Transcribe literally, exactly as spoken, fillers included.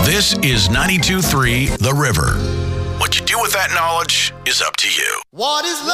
This is ninety-two point three The River. What you do with that knowledge is up to you. What is love?